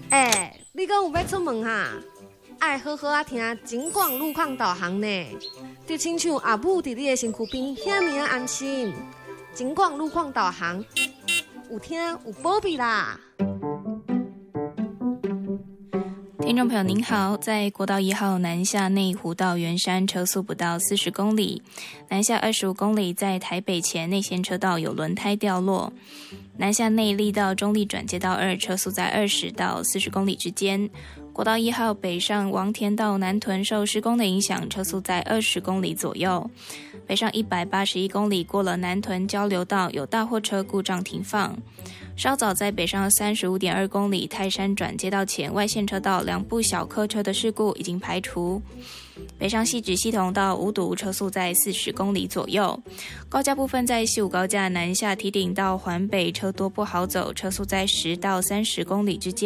你讲有要出门哈？爱好好听警广路况导航呢，就亲像阿母伫你的身躯边，遐尔安心。警广路况导航，有听有保庇啦。 听众朋友您好，在国道1号南下内湖到圆山车速不到40公里，南下25公里在台北前内线车道有轮胎掉落，南下内壢到中壢转接道2车速在20到40公里之间。国道1号北上王田到南屯受施工的影响，车速在20公里左右。北上181公里过了南屯交流道，有大货车故障停放。稍早在北上35.2公里泰山转接道前外线车道2部小客车的事故已经排除。北上汐止系统到五堵车速在40公里左右。高架部分在西武高架南下堤顶到环北车多不好走，车速在10到30公里之间。